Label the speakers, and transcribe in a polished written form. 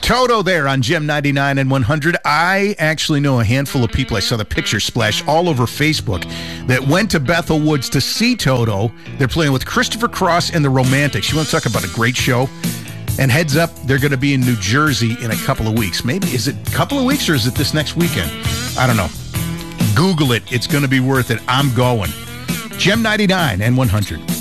Speaker 1: Toto there on Gem 99 and 100. I actually know a handful of people. I saw the picture splash all over Facebook that went to Bethel Woods to see Toto. They're playing with Christopher Cross and the Romantics. You want to talk about a great show? And heads up, they're going to be in New Jersey in a couple of weeks. Maybe, is it a couple of weeks or is it this next weekend? I don't know. Google it. It's going to be worth it. I'm going. Gem 99 and 100.